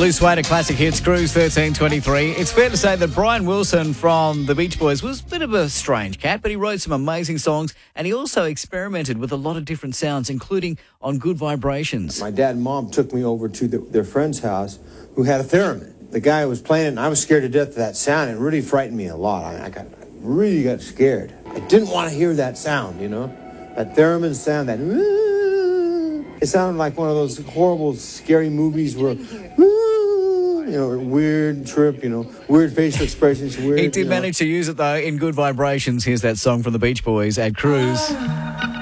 Blue Suede, a classic hits, Cruise 1323. It's fair to say that Brian Wilson from the Beach Boys was a bit of a strange cat, but he wrote some amazing songs and he also experimented with a lot of different sounds, including on Good Vibrations. My dad and mom took me over to their friend's house who had a theremin. The guy was playing it and I was scared to death of that sound. It really frightened me a lot. I really got scared. I didn't want to hear that sound, you know? That theremin sound, that... It sounded like one of those horrible, scary movies where... You know, weird trip, you know, weird facial expressions, weird... He did manage to use it, though, in Good Vibrations. Here's that song from the Beach Boys at Cruise.